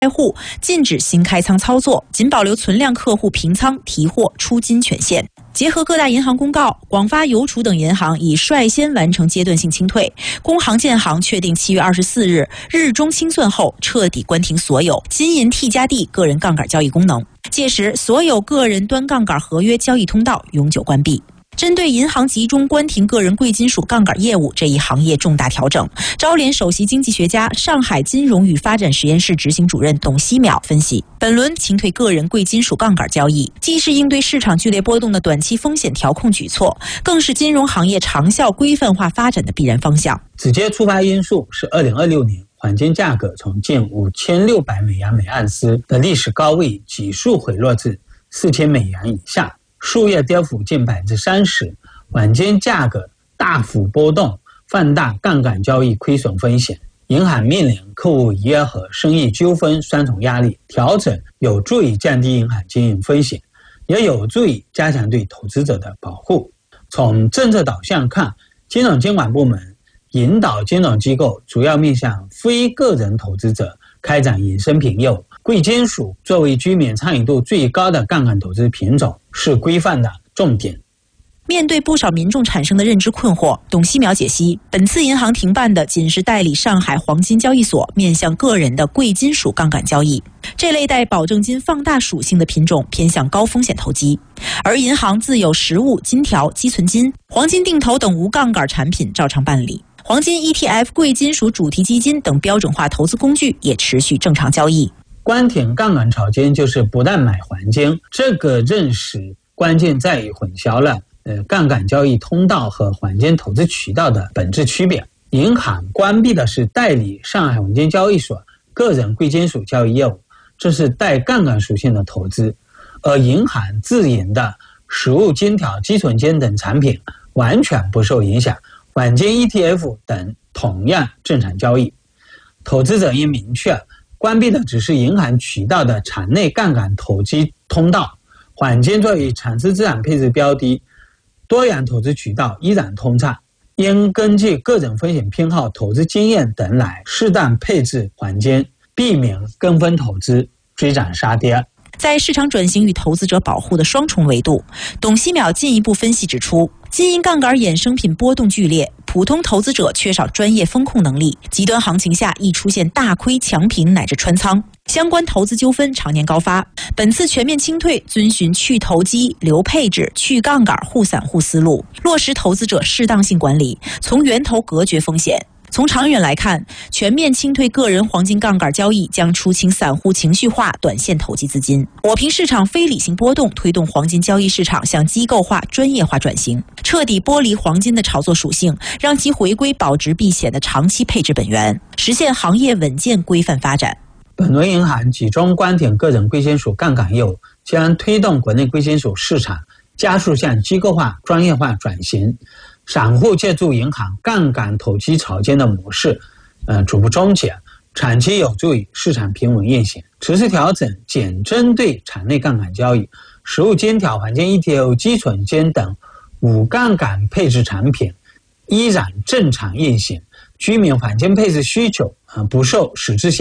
开户禁止新开仓操作，仅保留存量客户平仓提货出金权限。结合各大银行公告，广发、邮储等银行已率先完成阶段性清退。工行、建行确定7月24日日中清算后彻底关停所有金银 T 加 D 个人杠杆交易功能，届时所有个人端杠杆合约交易通道永久关闭。针对银行集中关停个人贵金属杠杆业务这一行业重大调整，招联首席经济学家、上海金融与发展实验室执行主任董希淼分析，本轮清退个人贵金属杠杆交易，既是应对市场剧烈波动的短期风险调控举措，更是金融行业长效规范化发展的必然方向。 直接触发因素是2026年黄金价格从近5600美元每盎司的历史高位急速回落至4000美元以下。数月跌幅近30%，黄金价格大幅波动，放大杠杆交易亏损风险。银行面临客户违约和生意纠纷双重压力，调整有助于降低银行经营风险，也有助于加强对投资者的保护。从政策导向看，金融监管部门引导金融机构主要面向非个人投资者开展衍生品业务。贵金属作为居民参与度最高的杠杆投资品种，是规范的重点。 面对不少民众产生的认知困惑，董希淼解析，本次银行停办的仅是代理上海黄金交易所面向个人的贵金属杠杆交易，这类带保证金放大属性的品种偏向高风险投机，而银行自有实物、金条、积存金、黄金定投等无杠杆产品照常办理。黄金 ETF、贵金属主题基金等标准化投资工具也持续正常交易。 关停杠杆炒金就是不断买黄金，这个认识关键在于混淆了杠杆交易通道和黄金投资渠道的本质区别。银行关闭的是代理上海黄金交易所个人贵金属交易业务，这是带杠杆属性的投资，而银行自营的实物、金条、积存金等产品完全不受影响，黄金 ETF 等同样正常交易。投资者应明确，关闭的只是银行渠道的场内杠杆投机通道，黄金作为长期资产配置标的，多元投资渠道依然通畅，应根据个人风险偏好、投资经验等来适当配置黄金，避免跟风投资追涨杀跌。 在市场转型与投资者保护的双重维度，董希淼进一步分析指出，金银杠杆衍生品波动剧烈，普通投资者缺少专业风控能力，极端行情下易出现大亏、强平乃至穿仓，相关投资纠纷常年高发。本次全面清退遵循去投机、留配置、去杠杆、护散户思路，落实投资者适当性管理，从源头隔绝风险。从长远来看，全面清退个人黄金杠杆交易将出清散户情绪化短线投机资金，抹平市场非理性波动，推动黄金交易市场向机构化、专业化转型，彻底剥离黄金的炒作属性，让其回归保值避险的长期配置本源，实现行业稳健规范发展。 本轮银行集中关停个人贵金属杠杆业务，将推动国内贵金属市场加速向机构化、专业化转型。散户借助银行杠杆投机炒金的模式逐步终结，长期有助于市场平稳运行。此次调整仅针对场内杠杆交易，实物金条、黄金 ETF、积存金等无杠杆配置产品依然正常运行，居民黄金配置需求不受实质性